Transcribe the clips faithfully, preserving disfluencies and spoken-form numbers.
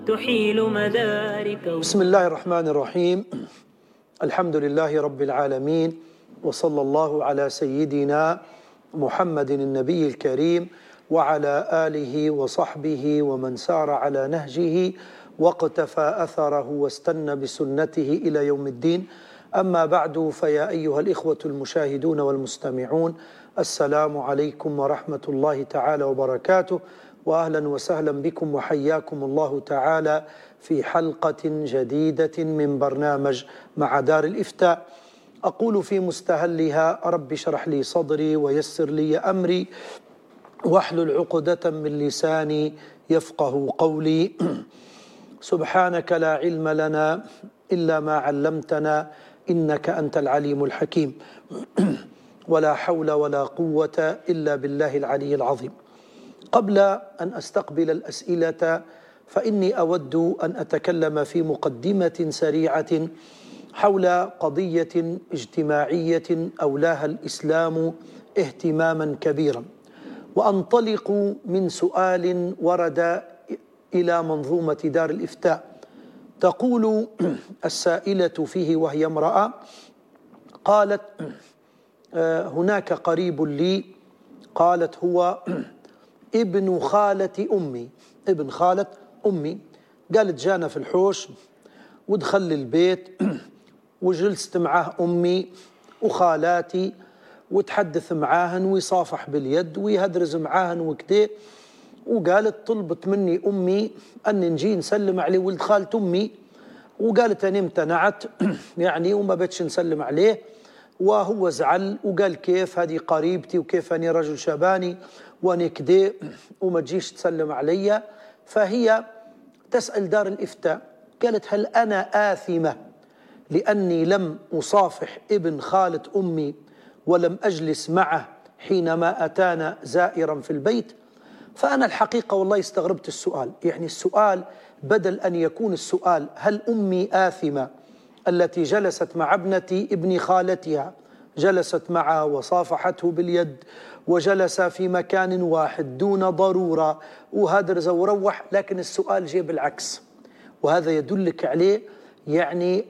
تحيل مدارك. بسم الله الرحمن الرحيم. الحمد لله رب العالمين، وصلى الله على سيدنا محمد النبي الكريم وعلى آله وصحبه ومن سار على نهجه واقتفى أثره واستنى بسنته إلى يوم الدين. أما بعد، فيا أيها الإخوة المشاهدون والمستمعون، السلام عليكم ورحمة الله تعالى وبركاته، وأهلا وسهلا بكم وحياكم الله تعالى في حلقة جديدة من برنامج مع دار الإفتاء. أقول في مستهلها: رب اشرح لي صدري ويسر لي أمري واحلل عقدة من لساني يفقه قولي. سبحانك لا علم لنا إلا ما علمتنا إنك أنت العليم الحكيم، ولا حول ولا قوة إلا بالله العلي العظيم. قبل أن أستقبل الأسئلة، فإني أود أن أتكلم في مقدمة سريعة حول قضية اجتماعية أولاها الإسلام اهتماما كبيرا، وأنطلق من سؤال ورد إلى منظومة دار الإفتاء. تقول السائلة فيه وهي امرأة، قالت: هناك قريب لي، قالت هو ابن خالة أمي، ابن خالة أمي. قالت: جانا في الحوش ودخل البيت وجلست معاه أمي وخالاتي وتحدث معاهن ويصافح باليد ويهدرز معاهن وكده. وقالت: طلبت مني أمي أن نجي نسلم عليه ولد خالة أمي، وقالت أنا امتنعت يعني وما بدش نسلم عليه. وهو زعل وقال: كيف هذه قريبتي وكيف أني رجل شباني وأنا كده وما تجيش تسلم علي؟ فهي تسأل دار الإفتاء، قالت: هل أنا آثمة لأني لم أصافح ابن خالة أمي ولم أجلس معه حينما أتانا زائرا في البيت؟ فأنا الحقيقة والله استغربت السؤال. يعني السؤال بدل أن يكون السؤال هل أمي آثمة التي جلست مع ابنتي ابن خالتها، جلست معه وصافحته باليد وجلس في مكان واحد دون ضرورة وهدرز وروح، لكن السؤال جاء بالعكس. وهذا يدلك عليه يعني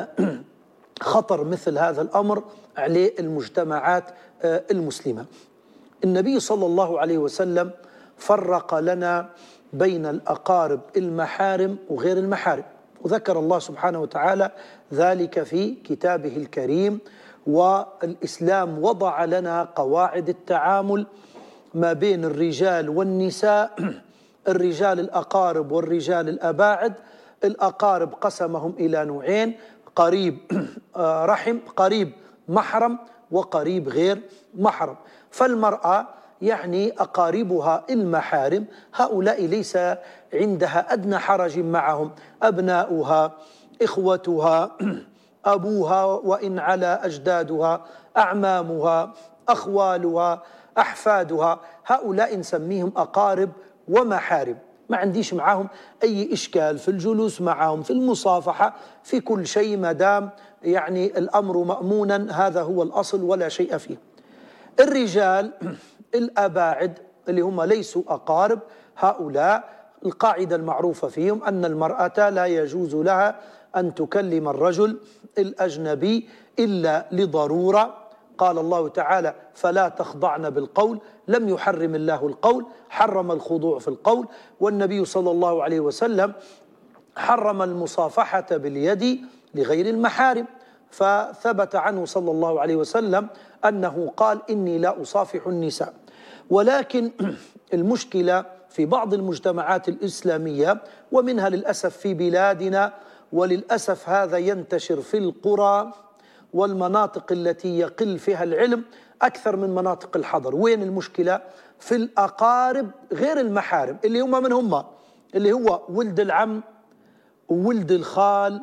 خطر مثل هذا الأمر عليه المجتمعات المسلمة. النبي صلى الله عليه وسلم فرق لنا بين الأقارب المحارم وغير المحارم، وذكر الله سبحانه وتعالى ذلك في كتابه الكريم. والإسلام وضع لنا قواعد التعامل ما بين الرجال والنساء، الرجال الأقارب والرجال الأباعد. الأقارب قسمهم إلى نوعين: قريب رحم، قريب محرم، وقريب غير محرم. فالمرأة يعني أقاربها المحارم هؤلاء ليس عندها أدنى حرج معهم، أبناؤها، إخوتها، أبوها وإن على أجدادها، أعمامها، أخوالها، أحفادها، هؤلاء نسميهم أقارب ومحارم. ما عنديش معهم أي إشكال في الجلوس معهم، في المصافحة، في كل شيء، ما دام يعني الأمر مأمونا، هذا هو الأصل ولا شيء فيه. الرجال الأباعد اللي هم ليسوا أقارب، هؤلاء القاعدة المعروفة فيهم أن المرأة لا يجوز لها أن تكلم الرجل الأجنبي إلا لضرورة. قال الله تعالى: فلا تخضعن بالقول. لم يحرم الله القول، حرم الخضوع في القول. والنبي صلى الله عليه وسلم حرم المصافحة باليد لغير المحارم، فثبت عنه صلى الله عليه وسلم أنه قال: إني لا أصافح النساء. ولكن المشكلة في بعض المجتمعات الإسلامية، ومنها للأسف في بلادنا، وللأسف هذا ينتشر في القرى والمناطق التي يقل فيها العلم أكثر من مناطق الحضر. وين المشكلة؟ في الأقارب غير المحارم، اللي هم من هم؟ اللي هو ولد العم وولد الخال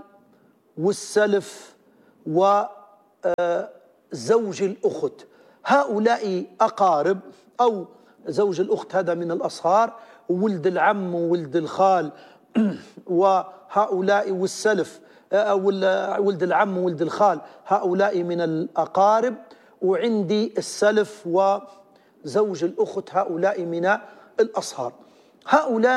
والسلف وزوج الأخت. هؤلاء أقارب، أو زوج الأخت هذا من الأصهار، وولد العم وولد الخال وهؤلاء والسلف، ولد العم وولد الخال، هؤلاء من الأقارب. وعندي السلف وزوج الأخت، هؤلاء من الأصهار. هؤلاء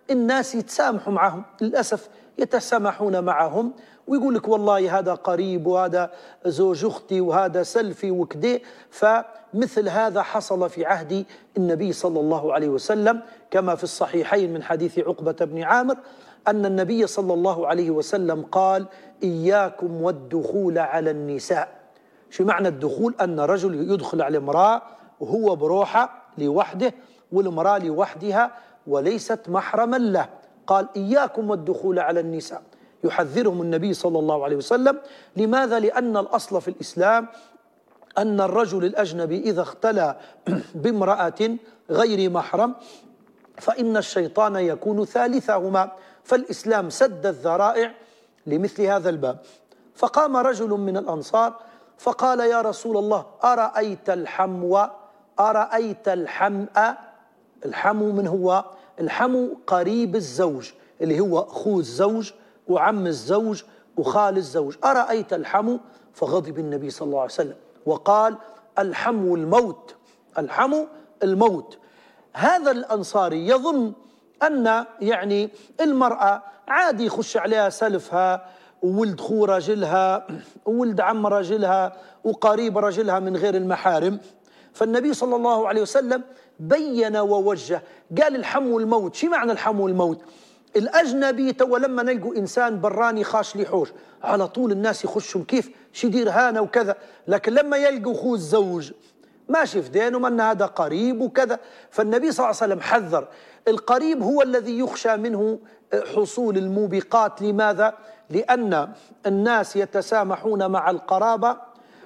الناس يتسامحوا معهم، للأسف يتسامحون معهم ويقول لك والله هذا قريب وهذا زوج أختي وهذا سلفي وكده. فمثل هذا حصل في عهد النبي صلى الله عليه وسلم، كما في الصحيحين من حديث عقبة بن عامر أن النبي صلى الله عليه وسلم قال: إياكم والدخول على النساء. شو معنى الدخول؟ أن رجل يدخل على امرأة وهو بروحه لوحده والمرأة لوحدها وليست محرما له. قال: إياكم والدخول على النساء، يحذرهم النبي صلى الله عليه وسلم. لماذا؟ لأن الأصل في الإسلام أن الرجل الأجنبي إذا اختلى بامرأة غير محرم فإن الشيطان يكون ثالثهما، فالإسلام سد الذرائع لمثل هذا الباب. فقام رجل من الأنصار فقال: يا رسول الله، أرأيت الحمو أرأيت الحمأ. الحمو من هو؟ الحمو قريب الزوج، اللي هو أخو الزوج وعم الزوج وخال الزوج. أرأيت الحمو؟ فغضب النبي صلى الله عليه وسلم وقال: الحمو الموت، الحمو الموت. هذا الأنصاري يظن أن يعني المرأة عادي يخش عليها سلفها وولد خو رجلها وولد عم رجلها وقريب رجلها من غير المحارم. فالنبي صلى الله عليه وسلم بين ووجه، قال: الحمو الموت. شو معنى الحمو الموت؟ الأجنبي تو لما نلقوا إنسان براني خاش لي حوش على طول الناس يخشوا كيف شي يدير هانا وكذا، لكن لما يلقوا أخوه الزوج ماشي في دينه من هذا قريب وكذا. فالنبي صلى الله عليه وسلم حذر. القريب هو الذي يخشى منه حصول الموبقات. لماذا؟ لأن الناس يتسامحون مع القرابة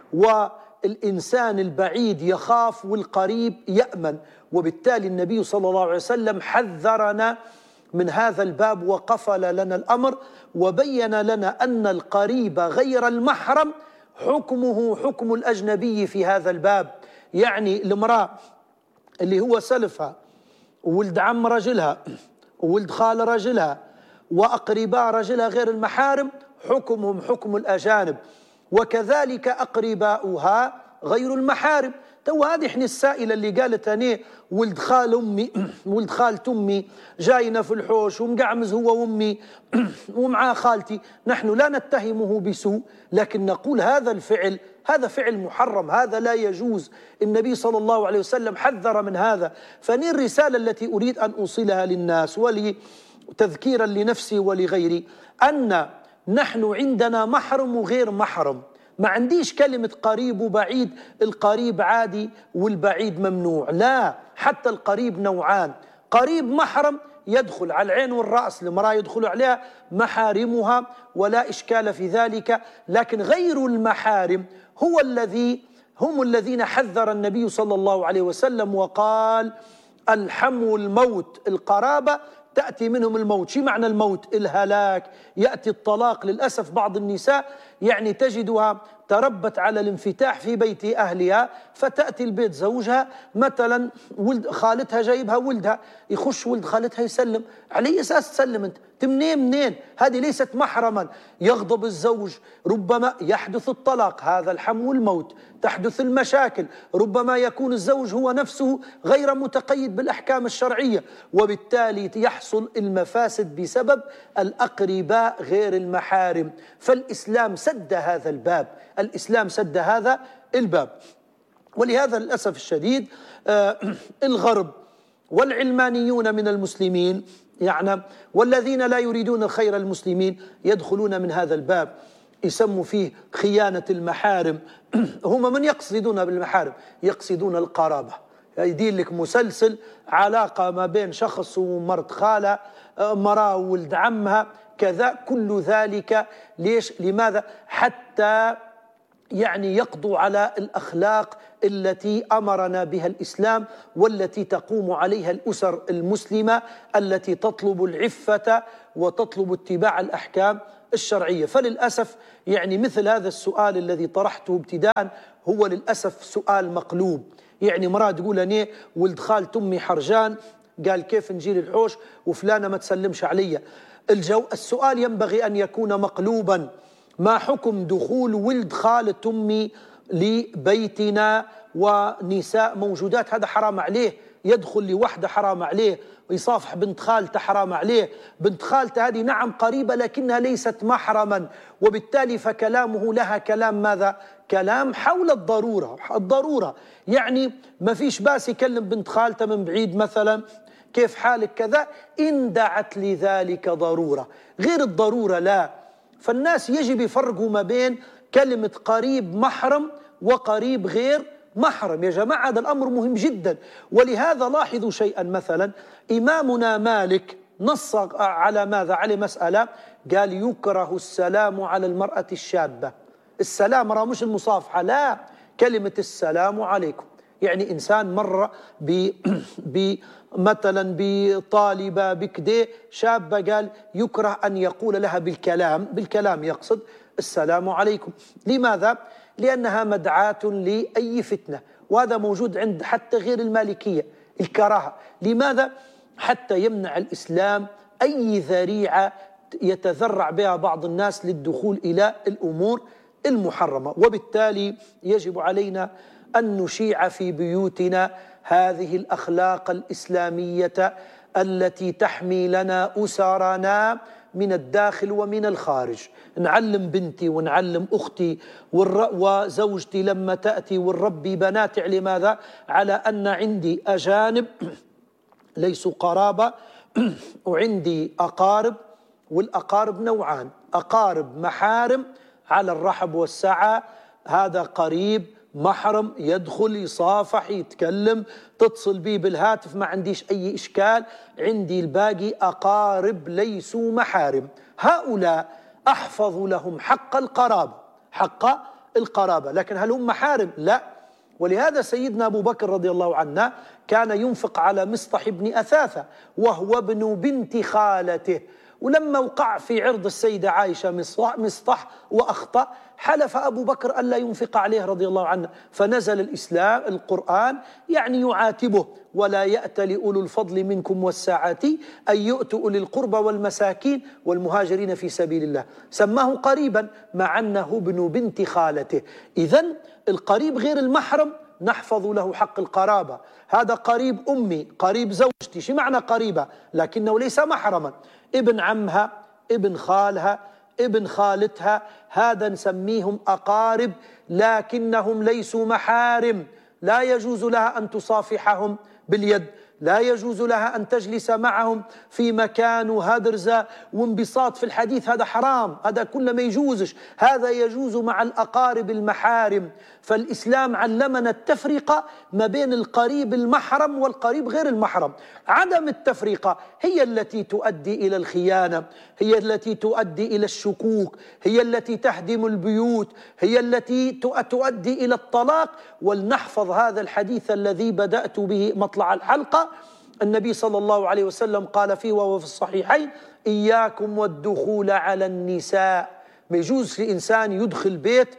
والإنسان البعيد يخاف والقريب يأمن، وبالتالي النبي صلى الله عليه وسلم حذرنا من هذا الباب وقفل لنا الأمر وبين لنا أن القريب غير المحرم حكمه حكم الأجنبي في هذا الباب. يعني المرأة اللي هو سلفها وولد عم رجلها وولد خال رجلها وأقرباء رجلها غير المحارم حكمهم حكم الأجانب، وكذلك أقرباؤها غير المحارم. تو هذه احنا السائلة اللي قالت أنا ولد خال أمي ولد خالة أمي جاينا في الحوش ومقعمز هو وأمي ومعاه خالتي، نحن لا نتهمه بسوء، لكن نقول هذا الفعل هذا فعل محرم، هذا لا يجوز. النبي صلى الله عليه وسلم حذر من هذا. فني الرسالة التي أريد أن أوصلها للناس ولتذكيرا لنفسي ولغيري أن نحن عندنا محرم وغير محرم. ما عنديش كلمة قريب وبعيد، القريب عادي والبعيد ممنوع، لا، حتى القريب نوعان. قريب محرم يدخل على العين والرأس، المرأة يدخل عليها محارمها ولا إشكال في ذلك، لكن غير المحارم هو الذي هم الذين حذر النبي صلى الله عليه وسلم وقال: الحمو الموت. القرابة تأتي منهم الموت. شو معنى الموت؟ الهلاك، يأتي الطلاق. للأسف بعض النساء يعني تجدها تربت على الانفتاح في بيت أهلها، فتأتي البيت زوجها مثلا ولد خالتها جايبها ولدها، يخش ولد خالتها يسلم على أساس تسلم أنت منين منين؟ هذه ليست محرما. يغضب الزوج، ربما يحدث الطلاق، هذا الحمو الموت. تحدث المشاكل، ربما يكون الزوج هو نفسه غير متقيد بالأحكام الشرعية، وبالتالي يحصل المفاسد بسبب الأقرباء غير المحارم. فالإسلام سد هذا الباب، الإسلام سد هذا الباب. ولهذا للأسف الشديد آه الغرب والعلمانيون من المسلمين يعني والذين لا يريدون الخير المسلمين يدخلون من هذا الباب، يسموا فيه خيانة المحارم. هم من يقصدون بالمحارم؟ يقصدون القرابة. يدير لك مسلسل علاقة ما بين شخص ومرت خالة، مرأة وولد عمها، كذا، كل ذلك ليش؟ لماذا؟ حتى يعني يقضوا على الأخلاق التي أمرنا بها الإسلام والتي تقوم عليها الأسر المسلمة التي تطلب العفة وتطلب اتباع الأحكام الشرعية. فللأسف يعني مثل هذا السؤال الذي طرحته ابتداء هو للأسف سؤال مقلوب. يعني مرأة تقول أنا ولد خالة أمي حرجان، قال كيف نجي للحوش وفلانة ما تسلمش علي؟ الجو السؤال ينبغي أن يكون مقلوبا: ما حكم دخول ولد خالة أمي لبيتنا ونساء موجودات؟ هذا حرام عليه يدخل لوحدة حرام عليه، ويصافح بنت خالته حرام عليه. بنت خالته هذه نعم قريبة لكنها ليست محرما، وبالتالي فكلامه لها كلام ماذا؟ كلام حول الضرورة. الضرورة يعني ما فيش باس يكلم بنت خالته من بعيد مثلا، كيف حالك كذا، إن دعت لذلك ضرورة. غير الضرورة لا. فالناس يجب يفرقوا ما بين كلمة قريب محرم وقريب غير محرم. يا جماعة هذا الأمر مهم جدا. ولهذا لاحظوا شيئا، مثلا إمامنا مالك نص على ماذا؟ على مسألة، قال يكره السلام على المرأة الشابة. السلام راه مش المصافحة، لا، كلمة السلام عليكم. يعني إنسان مر ب مثلا بطالبة بكده شابة، قال يكره أن يقول لها بالكلام، بالكلام يقصد السلام عليكم. لماذا؟ لأنها مدعاة لأي فتنة، وهذا موجود عند حتى غير المالكية الكراهة. لماذا؟ حتى يمنع الإسلام أي ذريعة يتذرع بها بعض الناس للدخول إلى الأمور المحرمة. وبالتالي يجب علينا أن نشيع في بيوتنا هذه الأخلاق الإسلامية التي تحمي لنا أسرنا من الداخل ومن الخارج. نعلم بنتي ونعلم أختي وزوجتي لما تأتي ونربي بناتي على ماذا؟ على أن عندي أجانب ليسوا قرابة وعندي أقارب، والأقارب نوعان: أقارب محارم على الرحب والسعة، هذا قريب محرم يدخل يصافح يتكلم تتصل بي بالهاتف ما عنديش أي إشكال. عندي الباقي أقارب ليسوا محارم، هؤلاء أحفظ لهم حق القرابة، حق القرابة. لكن هل هم محارم؟ لا. ولهذا سيدنا أبو بكر رضي الله عنه كان ينفق على مصطح بن أثاثة وهو ابن بنت خالته، ولما وقع في عرض السيدة عائشة مصطح وأخطأ حلف أبو بكر ألا ينفق عليه رضي الله عنه، فنزل الإسلام القرآن يعني يعاتبه: ولا يأتل أولو الفضل منكم والسعة أن يؤتوا أولي القربى والمساكين والمهاجرين في سبيل الله. سماه قريبا مع أنه ابن بنت خالته. إذن القريب غير المحرم نحفظ له حق القرابة. هذا قريب أمي، قريب زوجتي. شو معنى قريبة؟ لكنه ليس محرما. ابن عمها، ابن خالها، ابن خالتها، هذا نسميهم أقارب لكنهم ليسوا محارم. لا يجوز لها أن تصافحهم باليد، لا يجوز لها أن تجلس معهم في مكان وهدرزة وانبساط في الحديث، هذا حرام، هذا كله ما يجوزش. هذا يجوز مع الأقارب المحارم. فالإسلام علمنا التفرقة ما بين القريب المحرم والقريب غير المحرم. عدم التفرقة هي التي تؤدي إلى الخيانة، هي التي تؤدي إلى الشكوك، هي التي تهدم البيوت، هي التي تؤدي إلى الطلاق. ولنحفظ هذا الحديث الذي بدأت به مطلع الحلقة. النبي صلى الله عليه وسلم قال فيه وهو في الصحيحين: إياكم والدخول على النساء. ما يجوز لإنسان يدخل بيت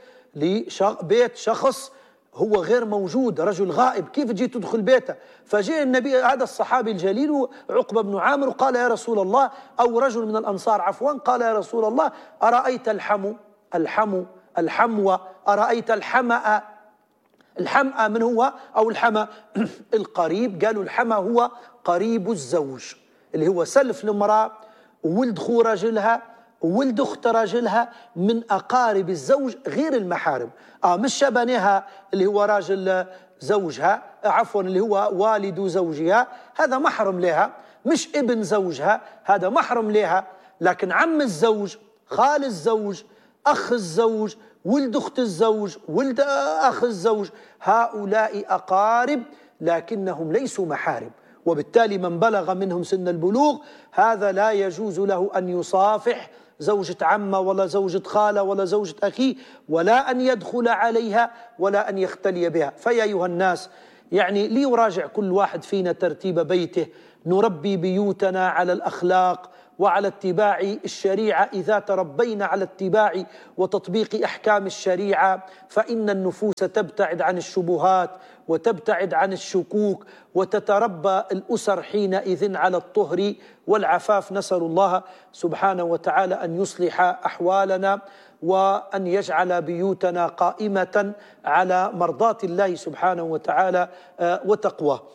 بيت شخص هو غير موجود، رجل غائب، كيف تجي تدخل بيته؟ فجاء النبي هذا الصحابي الجليل عقبة بن عامر وقال: يا رسول الله، أو رجل من الأنصار عفوا، قال: يا رسول الله، أرأيت الحمو الحمو الحموى، أرأيت الحمأ. الحمأ من هو؟ أو الحمى القريب. قالوا الحمى هو قريب الزوج، اللي هو سلف المرأة وولد خو راجلها وولد أخت راجلها، من أقارب الزوج غير المحارم. آه مش شبنها اللي هو راجل زوجها، عفوا اللي هو والد زوجها، هذا محرم لها. مش ابن زوجها، هذا محرم لها. لكن عم الزوج، خال الزوج، أخ الزوج، ولد أخت الزوج، ولد أخ الزوج، هؤلاء أقارب لكنهم ليسوا محارم. وبالتالي من بلغ منهم سن البلوغ هذا لا يجوز له أن يصافح زوجة عمه ولا زوجة خالة ولا زوجة أخيه، ولا أن يدخل عليها ولا أن يختلي بها. فيا أيها الناس، يعني ليراجع كل واحد فينا ترتيب بيته، نربي بيوتنا على الأخلاق وعلى اتباع الشريعة. إذا تربينا على اتباع وتطبيق أحكام الشريعة فإن النفوس تبتعد عن الشبهات وتبتعد عن الشكوك، وتتربى الأسر حينئذ على الطهر والعفاف. نسأل الله سبحانه وتعالى أن يصلح أحوالنا وأن يجعل بيوتنا قائمة على مرضاة الله سبحانه وتعالى وتقواه.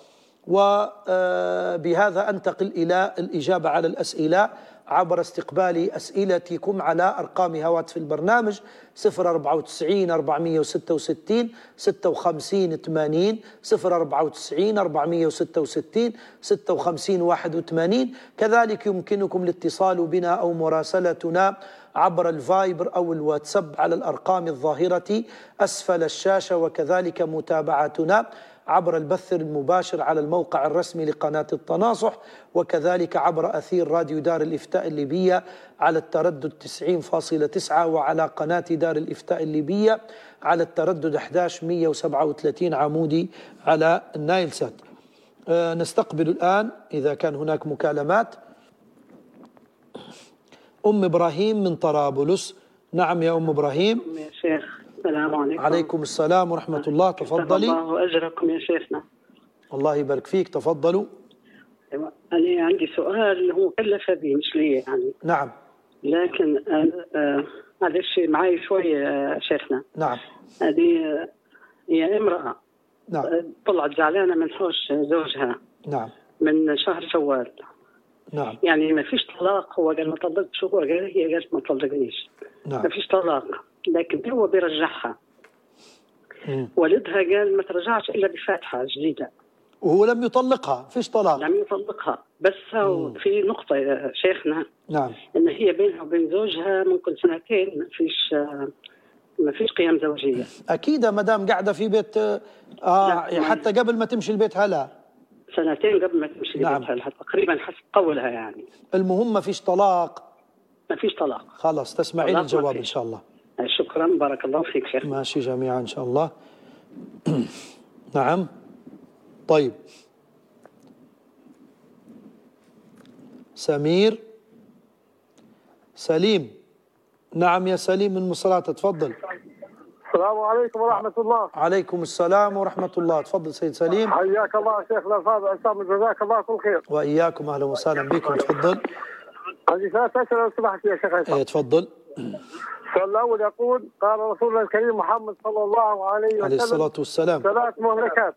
وبهذا أنتقل إلى الإجابة على الأسئلة عبر استقبال أسئلتكم على أرقام هواتف البرنامج صفر أربعة وتسعين أربعمئة وستة وستين ستة وخمسين ثمانين صفر أربعة وتسعين أربعمئة وستة وستين ستة وخمسين واحد وثمانين. كذلك يمكنكم الاتصال بنا أو مراسلتنا عبر الفايبر أو الواتساب على الأرقام الظاهرة أسفل الشاشة، وكذلك متابعتنا عبر البث المباشر على الموقع الرسمي لقناة التناصح، وكذلك عبر أثير راديو دار الإفتاء الليبية على التردد تسعين فاصلة تسعة، وعلى قناة دار الإفتاء الليبية على التردد أحد عشر مئة وسبعة وثلاثين عمودي على النايل سات. أه نستقبل الآن إذا كان هناك مكالمات. أم إبراهيم من طرابلس. نعم يا أم إبراهيم. يا شيخ السلام عليكم. عليكم السلام ورحمة الله، تفضلي. الله أجركم يا شيخنا. الله يبارك فيك، تفضلوا. أنا عندي سؤال هو مكلفة به مش لي يعني. نعم. لكن هذا الشيء معي شوية شيخنا. نعم. هذه هي امرأة. نعم. طلعت زعلانة من حوش زوجها. نعم. من شهر شوال. نعم. يعني ما فيش طلاق، هو قال ما طلقتش، هو قال هي قالت ما طلقنيش. نعم. ما فيش طلاق، لكن هو بيرجعها. مم. والدها قال ما ترجعش الا بفاتحه جديده، وهو لم يطلقها، فيش طلاق. لم يطلقها، بس مم. في نقطه يا شيخنا. نعم. ان هي بينها وبين زوجها ممكن سنتين ما فيش ما فيش قيام زوجيه. اكيد ما دام قاعده في بيت اه حتى قبل ما تمشي البيت هلا سنتين قبل ما تمشي نعم. البيت هلا تقريبا حسب قولها يعني. المهم ما فيش طلاق. ما فيش طلاق. خلاص تسمعين الجواب ان شاء الله. شكرا، بارك الله فيك شيخ. ماشي جميعا ان شاء الله. نعم. طيب سمير. سليم. نعم يا سليم من مصراتة، تفضل. السلام عليكم ورحمة الله. عليكم السلام ورحمة الله، تفضل سيد سليم. حياك الله شيخنا الفاضل، عصام جزاك الله كل خير. وإياكم، أهلا وسهلا بكم، تفضل. عندي ثلاث أسئلة لو سمحت يا شيخ عصام. ايه تفضل. السؤال الأول يقول قال رسولنا الكريم محمد صلى الله عليه وسلم عليه الصلاة والسلام ثلاث مهلكات: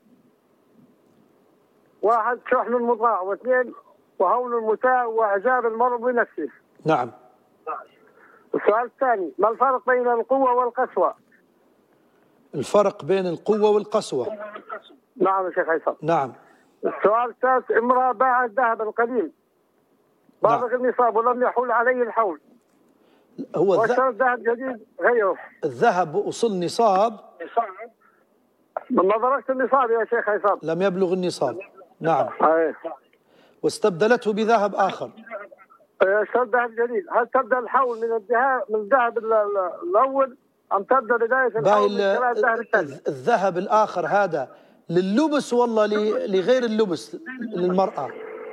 واحد شحن المطاع، واثنين وهون المتاع، وإعجاب المرء بنفسه. نعم. السؤال الثاني: ما الفرق بين القوة والقسوة؟ الفرق بين القوة والقسوة. نعم يا شيخ عصام. نعم. السؤال الثالث: امرأة باعت ذهبا قديم بالغ نعم. النصاب ولم يحول عليه الحول، هو واشترى ذهب جديد غيره. الذهب وصل نصاب، ما بلغت النصاب يا شيخ عصام. لم يبلغ النصاب. نعم. أيه. واستبدلته بذهب آخر. اشترى ذهب جديد، هل تبدأ الحول من الذهب من الذهب الأول أم تبدأ بداية الحول من شراء الذهب الثاني؟ الذهب الآخر هذا لللبس والله لغير اللبس للمرأة؟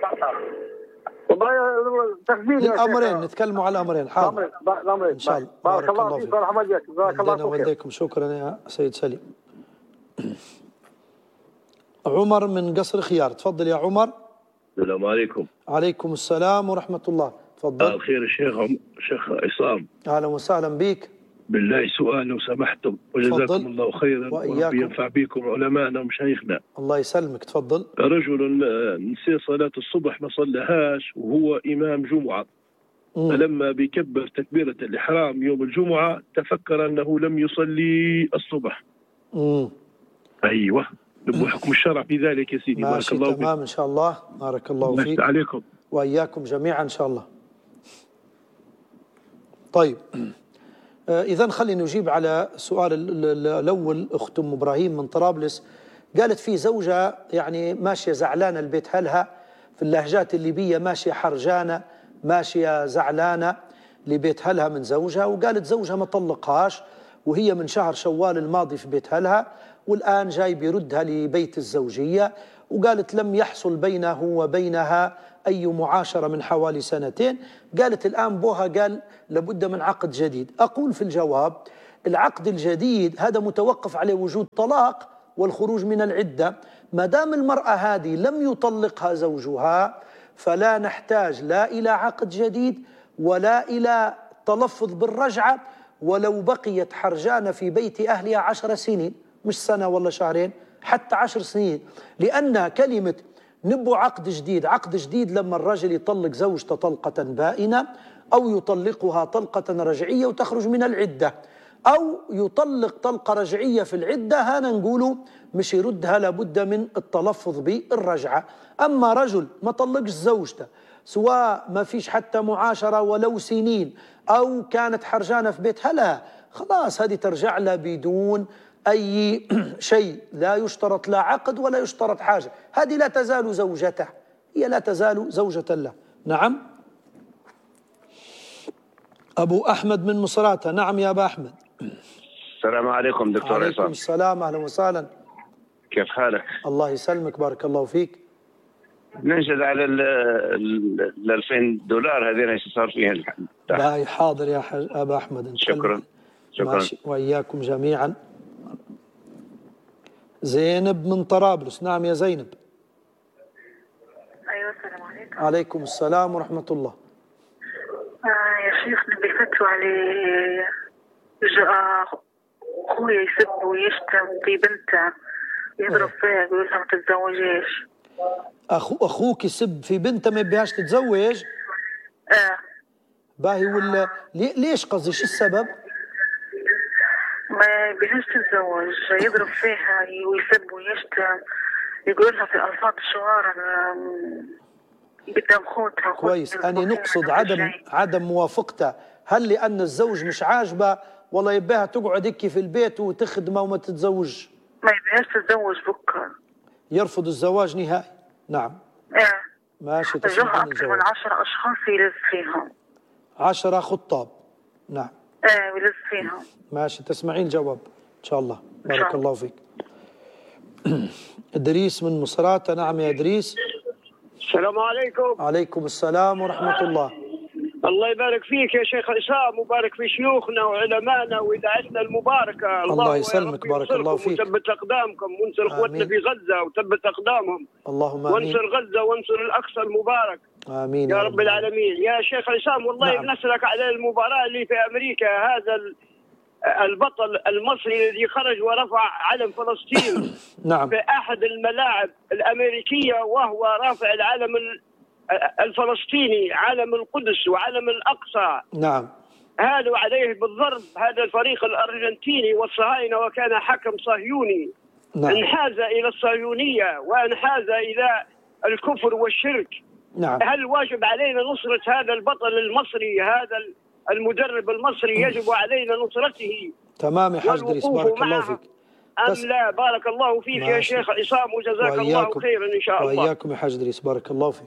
الأمرين، نتكلموا على الأمرين. حاضر إن شاء الله. بارك الله فيك ورحمة الله. جزاك الله خير. شكرا يا سيد سليم. عمر من قصر خيار، تفضل يا عمر. السلام عليكم. عليكم السلام ورحمة الله، تفضل. الخير الشيخ شيخ عصام. أهلا وسهلا بك. بالله سؤال لو سمحتم، وجزاكم الله خيرا وربي ينفع بكم علماءنا ومشايخنا. الله يسلمك، تفضل. رجل نسي صلاة الصبح ما صلىهاش وهو إمام جمعة، مم. فلما بيكبر تكبيرة الإحرام يوم الجمعة تفكر أنه لم يصلي الصبح. امم أيوه، نبغى حكم الشرع في ذلك يا سيدي. بارك الله فيك. تمام إن شاء الله، بارك الله فيك. عليكم وإياكم جميعا إن شاء الله. طيب إذا خلينا نجيب على سؤال الأول. أخت أم إبراهيم من طرابلس قالت في زوجة يعني ماشية زعلانة البيت هلها، في اللهجات الليبية ماشية حرجانة، ماشية زعلانة لبيت هلها من زوجها، وقالت زوجها ما طلقهاش، وهي من شهر شوال الماضي في بيت هلها، والآن جاي بيردها لبيت الزوجية، وقالت لم يحصل بينه وبينها أي معاشرة من حوالي سنتين. قالت الآن بوها قال لابد من عقد جديد. أقول في الجواب: العقد الجديد هذا متوقف عليه وجود طلاق والخروج من العدة. ما دام المرأة هذه لم يطلقها زوجها فلا نحتاج لا إلى عقد جديد ولا إلى تلفظ بالرجعة، ولو بقيت حرجانة في بيت أهلها عشر سنين، مش سنة ولا شهرين، حتى عشر سنين، لأن كلمة نبو عقد جديد. عقد جديد لما الرجل يطلق زوجته طلقة بائنة، أو يطلقها طلقة رجعية وتخرج من العدة، أو يطلق طلقة رجعية في العدة، هنا نقولوا مش يردها، لابد من التلفظ بالرجعة. أما رجل ما طلقش زوجته، سواء ما فيش حتى معاشرة ولو سنين، أو كانت حرجانة في بيتها، لا خلاص هذه ترجع لها بدون أي شيء، لا يشترط لا عقد ولا يشترط حاجة، هذه لا تزال زوجته، هي لا تزال زوجة له. نعم. أبو أحمد من مصراتة. نعم يا أبا أحمد. السلام عليكم دكتور عصام. عليكم السلام، أهلا وسهلا. كيف حالك؟ الله يسلمك، بارك الله فيك. ننشد على ال ألفين دولار هذين ايش صار فيها؟ باي حاضر يا حاج أبا أحمد. شكرا شكرا. ماشي. وإياكم جميعا. زينب من طرابلس. نعم يا زينب. أيوة السلام عليكم. عليكم السلام ورحمة الله. آه يا شيخ نبي فتوى على أخويا يسب ويشتم في بنته، يضرب فيها يقول لها ما تتزوجيش. أخو أخوك يسب في بنته ما يبيهاش تتزوج؟ آه. باهي ولا ليش قصدي شو السبب؟ ما يبيهاش تتزوج، يضرب فيها ويسب ويشتم، يقول لها في ألفاظ شوارع قدام خوتها. كويس. أنا نقصد عدم عدم موافقته، هل لأن الزوج مش عاجبه ولا يبيها تقعد هيك في البيت وتخدمه وما تتزوج؟ ما يبيهاش تتزوج بكره، يرفض الزواج نهائي. نعم. ايه ماشي. تسمعين أكثر من عشرة أشخاص يلز فيهم. عشرة خطاب. نعم. ايه يلز فيهم. ماشي. تسمعين الجواب إن شاء الله. بارك شاء الله فيك. إدريس من مصراتة. نعم يا إدريس. السلام عليكم. عليكم السلام ورحمة الله. الله يبارك فيك يا شيخ عصام، وبارك في شيوخنا وعلمائنا ودعاتنا المباركة. الله يسلمك، بارك الله فيك. وثبت أقدامكم، وانصر اخوتنا في غزة وثبت أقدامهم. اللهم آمين. وانصر غزة وانصر الأقصى المبارك. آمين يا رب العالمين. يا شيخ عصام والله نعم. بنسألك على المباراة اللي في أمريكا، هذا البطل المصري الذي خرج ورفع علم فلسطين نعم. في أحد الملاعب الأمريكية، وهو رافع العلم الفلسطيني، علم القدس وعلم الأقصى. نعم. هالوا عليه بالضرب هذا الفريق الأرجنتيني والصهاينة، وكان حكم صهيوني. نعم. انحاز إلى الصهيونية وانحاز إلى الكفر والشرك. نعم. هل واجب علينا نصرة هذا البطل المصري، هذا المدرب المصري؟ يجب علينا نصرته. تمام يا حاج إدريس، بارك الله فيك. أم بس... لا؟ بارك الله فيك ماشي. يا شيخ عصام، وجزاك الله خيرا إن شاء الله. وإياكم يا حاج إدريس، بارك الله فيك.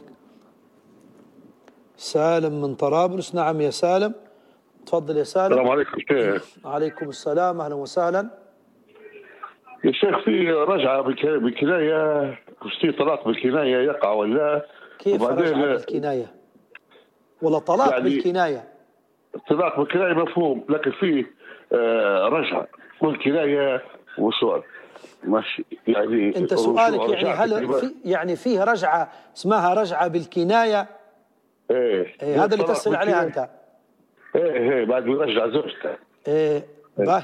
سالم من طرابلس. نعم يا سالم، تفضل يا سالم. السلام عليكم شيخ. عليكم السلام، أهلا وسهلا يا شيخ. في رجعة بالكناية، في طلاق بالكناية يقع ولا؟ كيف رجعة بالكناية ولا طلاق يعني بالكناية؟ طلاق بالكناية مفهوم، لكن في آه رجعة بالكناية وسؤال ماشي. يعني أنت سؤالك يعني هل في يعني فيه رجعة اسمها رجعة بالكناية؟ ايه, إيه هذا اللي تسأل عليها أنت. ايه ايه بعد ما يرجع زوجته. ايه باهي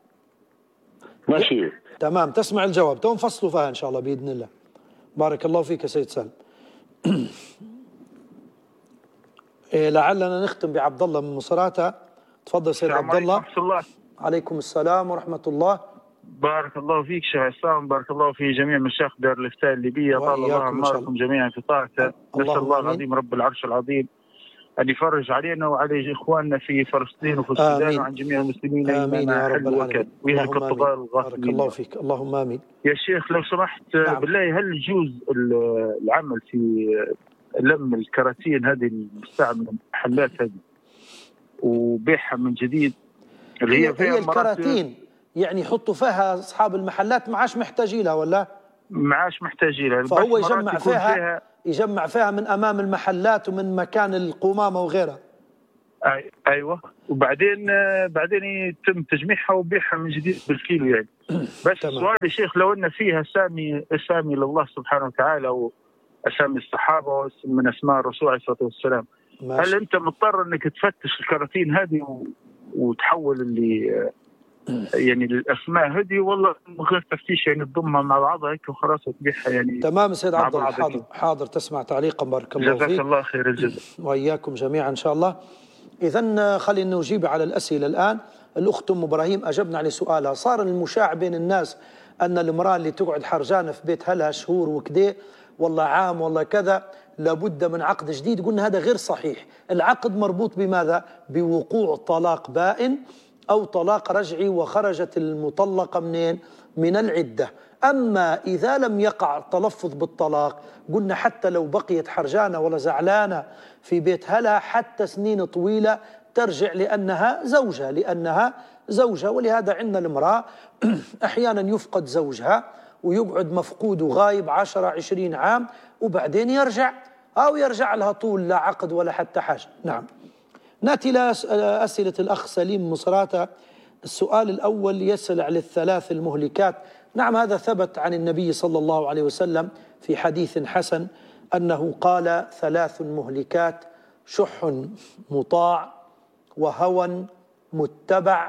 ماشي. تمام. تسمع الجواب تو نفصلوا فيها إن شاء الله بإذن الله. بارك الله فيك يا سيد سالم. إيه لعلنا نختم بعبد الله من مصراتة. تفضل سيد عبد الله. ورحمة الله. عليكم السلام ورحمة الله. بارك الله فيك شيخ عصام، بارك الله في جميع مشايخ دار الافتاء الليبية، طال الله أعماركم جميعا في طاعته. نسأل الله العظيم رب العرش العظيم أن يفرج علينا وعلى إخواننا في فلسطين وفي السودان وعن جميع المسلمين. آمين يا رب العالمين. ويهلك الطغاة الغاصبين. بارك الله فيك. اللهم آمين. يا شيخ لو سمحت نعم. بالله هل يجوز العمل في لم الكراتين هذه المستعملة المحلات هذه وبيعها من جديد اللي هي فيها هي الكراتين يعني يحطوا فيها أصحاب المحلات ما عادش محتاجينها ولا؟ ما عادش محتاجينها، فهو يجمع فيها, فيها يجمع فيها من أمام المحلات ومن مكان القمامة وغيرها. أي أيوة. وبعدين بعدين يتم تجميعها وبيعها من جديد بالكيلو يعني. بس السؤال يا شيخ لو أن فيها أسامي أسامي لله سبحانه وتعالى وأسامي الصحابة من أسماء الرسول عليه الصلاة والسلام، ماشي. هل أنت مضطر أنك تفتش الكراتين هذه و... وتحول اللي يعني الاسماء هذه والله من غير تفتيش يعني تضمها مع بعضها هيك وخلاص وتبيعها يعني. تمام سيد عبد الله، حاضر حاضر تسمع تعليقا بارك الله فيك. جزاك الله خير الجزاء. واياكم جميعا ان شاء الله. اذا خلينا نجيب على الاسئله الان. الاخت ام ابراهيم اجبنا على سؤالها، صار المشاع بين الناس ان المراه اللي تقعد حرجانه في بيت هلها شهور وكده والله عام والله كذا لابد من عقد جديد. قلنا هذا غير صحيح. العقد مربوط بماذا؟ بوقوع طلاق بائن أو طلاق رجعي وخرجت المطلقة منين؟ من العدة. أما إذا لم يقع التلفظ بالطلاق قلنا حتى لو بقيت حرجانة ولا زعلانة في بيت هلا حتى سنين طويلة ترجع لأنها زوجة لأنها زوجة ولهذا عندنا المرأة أحيانا يفقد زوجها ويقعد مفقود وغايب عشرة عشرين عام وبعدين يرجع أو يرجع لها طول لا عقد ولا حتى حاجة. نعم. نأتي إلى أسئلة الأخ سليم مصراتة. السؤال الأول يسأل على الثلاث المهلكات. نعم هذا ثبت عن النبي صلى الله عليه وسلم في حديث حسن أنه قال ثلاث مهلكات: شح مطاع وهوى متبع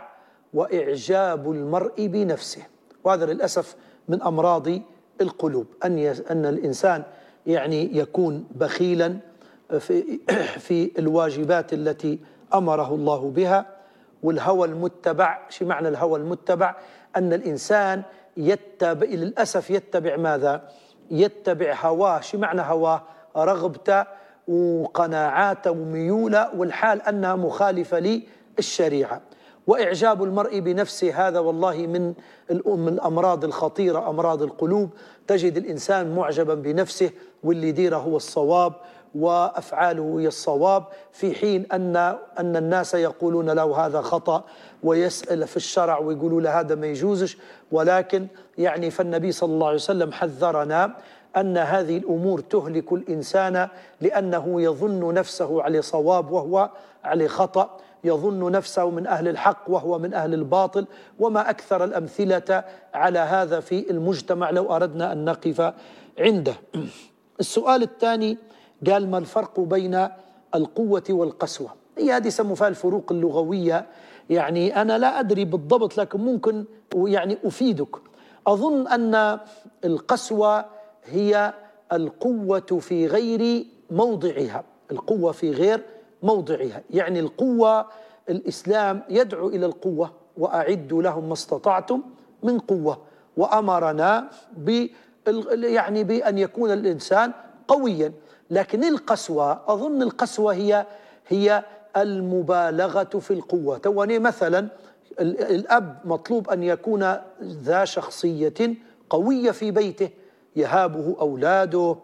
وإعجاب المرء بنفسه. وهذا للأسف من أمراض القلوب أن أن الإنسان يعني يكون بخيلا في في الواجبات التي أمره الله بها. والهوى المتبع، شو معنى الهوى المتبع؟ أن الإنسان يتبع للأسف يتبع ماذا؟ يتبع هواه. شو معنى هواه؟ رغبته وقناعاته وميوله والحال أنها مخالفة للشريعة. وإعجاب المرء بنفسه هذا والله من من الأمراض الخطيرة، أمراض القلوب. تجد الإنسان معجبا بنفسه واللي يديره هو الصواب وأفعاله هي الصواب، في حين أن أن الناس يقولون له هذا خطأ ويسأل في الشرع ويقولوا له هذا ما يجوزش. ولكن يعني فالنبي صلى الله عليه وسلم حذرنا أن هذه الأمور تهلك الإنسان لأنه يظن نفسه على صواب وهو على خطأ، يظن نفسه من أهل الحق وهو من أهل الباطل. وما أكثر الأمثلة على هذا في المجتمع لو أردنا أن نقف عنده. السؤال الثاني قال: ما الفرق بين القوة والقسوة؟ هي هذه يسموا فيها الفروق اللغوية، يعني أنا لا أدري بالضبط لكن ممكن يعني أفيدك. أظن أن القسوة هي القوة في غير موضعها، القوة في غير موضعها. يعني القوة الإسلام يدعو إلى القوة، وأعدوا لهم ما استطعتم من قوة، وأمرنا ب يعني بأن يكون الإنسان قويا. لكن القسوة أظن القسوة هي هي المبالغة في القوة. تواني مثلا الأب مطلوب أن يكون ذا شخصية قوية في بيته، يهابه أولاده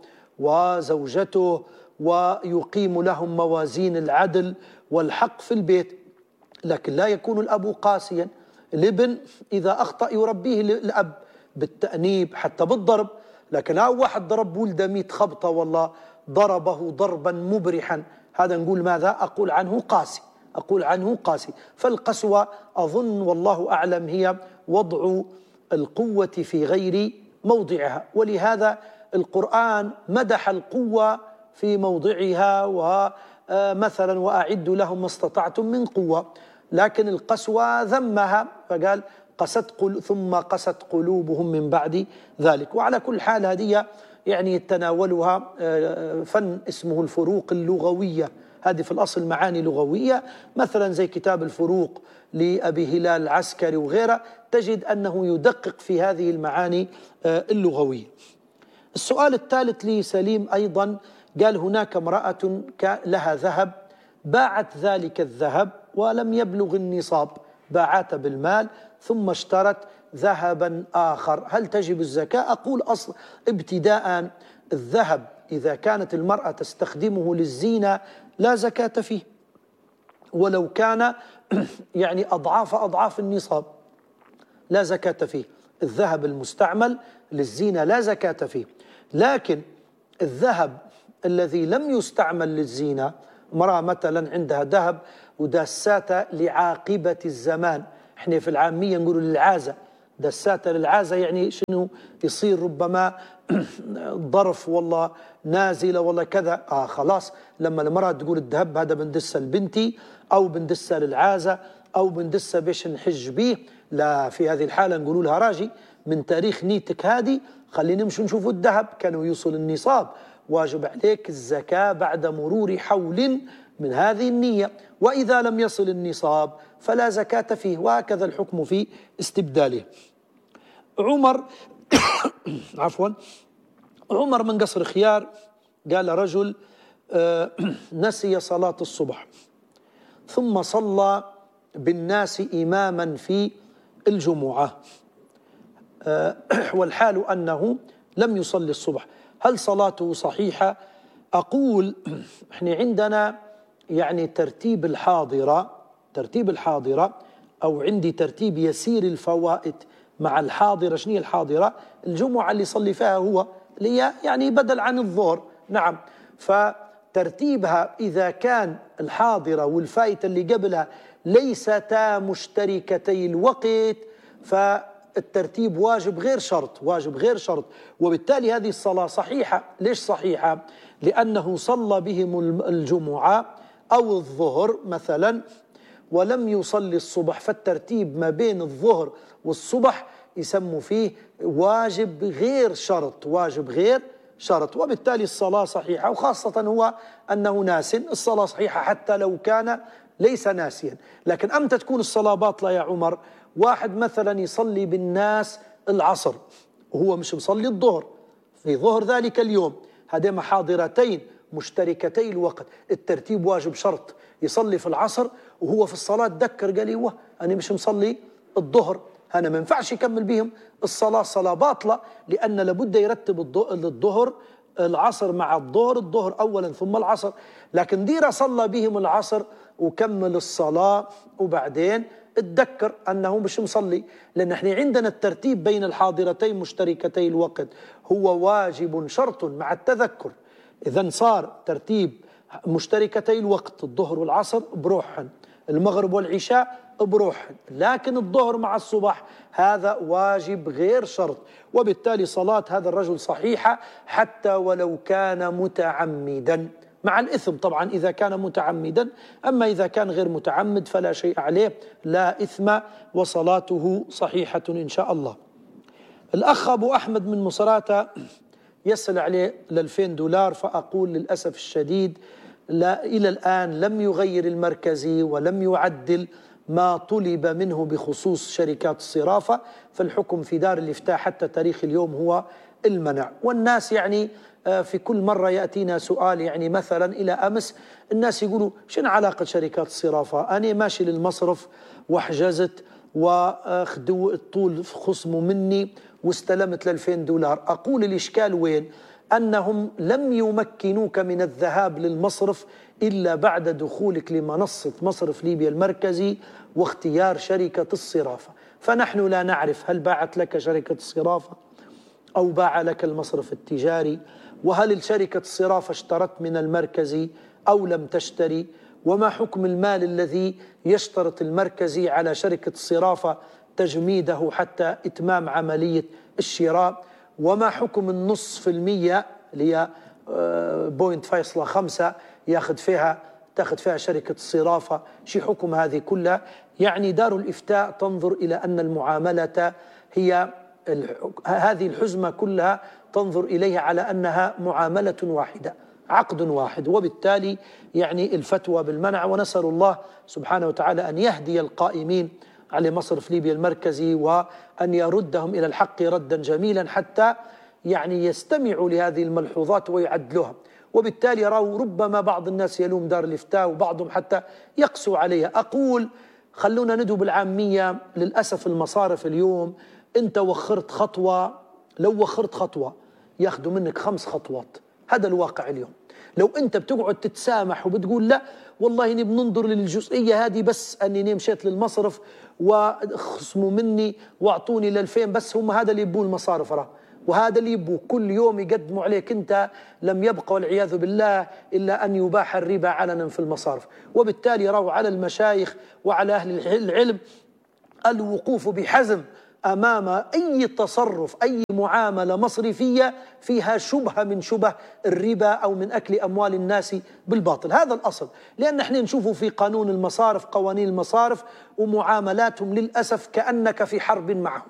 وزوجته ويقيم لهم موازين العدل والحق في البيت. لكن لا يكون الأب قاسيا. الابن إذا أخطأ يربيه الأب بالتأنيب حتى بالضرب. لكن أو واحد ضرب ولده مئة خبطة والله ضربه ضربا مبرحا، هذا نقول ماذا؟ أقول عنه قاسي، أقول عنه قاسي. فالقسوة أظن والله أعلم هي وضع القوة في غير موضعها. ولهذا القرآن مدح القوة في موضعها، ومثلا وأعدوا لهم ما استطعتم من قوة. لكن القسوة ذمها فقال: قست قل ثم قست قلوبهم من بعد ذلك. وعلى كل حال هذه يعني يتناولها فن اسمه الفروق اللغوية، هذه في الأصل معاني لغوية، مثلا زي كتاب الفروق لأبي هلال العسكري وغيره، تجد أنه يدقق في هذه المعاني اللغوية. السؤال الثالث لي سليم أيضا قال: هناك امرأة لها ذهب باعت ذلك الذهب ولم يبلغ النصاب، باعته بالمال ثم اشترت ذهبا آخر، هل تجب الزكاة؟ أقول أصل ابتداء الذهب إذا كانت المرأة تستخدمه للزينة لا زكاة فيه، ولو كان يعني أضعاف أضعاف النصاب لا زكاة فيه. الذهب المستعمل للزينة لا زكاة فيه. لكن الذهب الذي لم يستعمل للزينة، امرأة مثلا عندها ذهب وداساته لعاقبة الزمان، احنا في العامية نقول للعازة، دساتة للعازة يعني شنو يصير ربما ظرف والله نازلة والله كذا، آه خلاص لما المرأة تقول الذهب هذا بندسها لبنتي أو بندسها للعازة أو بندسها باش نحج بيه، لا، في هذه الحالة نقولوا لها راجي من تاريخ نيتك هذه خلينا نمشي نشوفوا الذهب كانوا يوصل النصاب، واجب عليك الزكاة بعد مرور حول من هذه النية، وإذا لم يصل النصاب فلا زكاة فيه، وهكذا الحكم في استبداله. عمر عفوا عمر من قصر خيار قال رجل آه نسي صلاة الصبح ثم صلى بالناس إماما في الجمعة آه والحال أنه لم يصلي الصبح، هل صلاته صحيحة؟ أقول احنا عندنا يعني ترتيب الحاضرة ترتيب الحاضرة أو عندي ترتيب يسير الفوائد مع الحاضرة. شنو هي الحاضرة؟ الجمعة اللي يصلي فيها هو اللي هي يعني بدل عن الظهر، نعم، فترتيبها إذا كان الحاضرة والفائتة اللي قبلها ليستا مشتركتي الوقت فالترتيب واجب غير شرط، واجب غير شرط، وبالتالي هذه الصلاة صحيحة. ليش صحيحة؟ لأنه صلى بهم الجمعة أو الظهر مثلا ولم يصلي الصبح، فالترتيب ما بين الظهر والصبح يسموا فيه واجب غير شرط، واجب غير شرط، وبالتالي الصلاة صحيحة، وخاصة هو أنه ناس، الصلاة صحيحة حتى لو كان ليس ناسيا. لكن أمتى تكون الصلاة باطلة يا عمر؟ واحد مثلا يصلي بالناس العصر وهو مش مصلي الظهر في ظهر ذلك اليوم، هذين حاضرتين مشتركتي الوقت، الترتيب واجب شرط، يصلي في العصر وهو في الصلاة تذكر قال ايوه أنا مش مصلي الظهر، أنا ما ينفعش يكمل بهم الصلاة، صلاة باطلة، لأن لابد يرتب الظهر العصر مع الظهر، الظهر أولا ثم العصر. لكن ديرة صلى بهم العصر وكمل الصلاة وبعدين اتذكر أنه مش مصلي، لأن احنا عندنا الترتيب بين الحاضرتين مشتركتي الوقت هو واجب شرط مع التذكر. إذا صار ترتيب مشتركتي الوقت الظهر والعصر بروحهن، المغرب والعشاء بروحهن، لكن الظهر مع الصبح هذا واجب غير شرط، وبالتالي صلاة هذا الرجل صحيحة حتى ولو كان متعمدا، مع الإثم طبعا إذا كان متعمدا، أما إذا كان غير متعمد فلا شيء عليه، لا إثم وصلاته صحيحة إن شاء الله. الأخ أبو أحمد من مصراتة يسأل عليه الألفين دولار، فأقول للأسف الشديد لا إلى الآن لم يغير المركزي ولم يعدل ما طلب منه بخصوص شركات الصرافة، فالحكم في دار الإفتاء حتى تاريخ اليوم هو المنع. والناس يعني في كل مرة يأتينا سؤال، يعني مثلا إلى أمس الناس يقولوا شنو علاقة شركات الصرافة؟ أنا ماشي للمصرف وحجزت وأخذوا الطول خصموا مني واستلمت الألفين دولار. أقول الإشكال وين؟ أنهم لم يمكنوك من الذهاب للمصرف إلا بعد دخولك لمنصة مصرف ليبيا المركزي واختيار شركة الصرافة، فنحن لا نعرف هل باعت لك شركة الصرافة أو باع لك المصرف التجاري، وهل الشركة الصرافة اشترت من المركزي أو لم تشتري، وما حكم المال الذي يشترط المركزي على شركة الصرافة تجميده حتى إتمام عملية الشراء، وما حكم النص في المية اللي هي بوينت فاصلة خمسة ياخذ فيها تاخذ فيها شركة الصرافة، شي حكم هذه كلها؟ يعني دار الإفتاء تنظر إلى أن المعاملة هي هذه الحزمة كلها تنظر إليها على أنها معاملة واحدة، عقد واحد، وبالتالي يعني الفتوى بالمنع، ونسأل الله سبحانه وتعالى أن يهدي القائمين على مصرف ليبيا المركزي وأن يردهم إلى الحق ردا جميلا حتى يعني يستمعوا لهذه الملحوظات ويعدلوها. وبالتالي يروا ربما بعض الناس يلوم دار الإفتاء وبعضهم حتى يقسوا عليها. أقول خلونا ندعو بالعامية، للأسف المصارف اليوم أنت وخرت خطوة، لو وخرت خطوة ياخذوا منك خمس خطوات، هذا الواقع اليوم. لو أنت بتقعد تتسامح وبتقول لا والله إني بننظر للجزئية هذه بس أني مشيت للمصرف وخصموا مني واعطوني الألفين بس، هم هذا اللي يبوا المصارف راه، وهذا اللي يبوا كل يوم يقدموا عليك أنت، لم يبقى والعياذ بالله إلا أن يباح الربا علنا في المصارف. وبالتالي روا على المشايخ وعلى أهل العلم الوقوف بحزم أمام أي تصرف، أي معاملة مصرفية فيها شبهة من شبه الربا أو من أكل أموال الناس بالباطل. هذا الأصل، لأن احنا نشوفه في قانون المصارف، قوانين المصارف ومعاملاتهم للأسف كأنك في حرب معهم.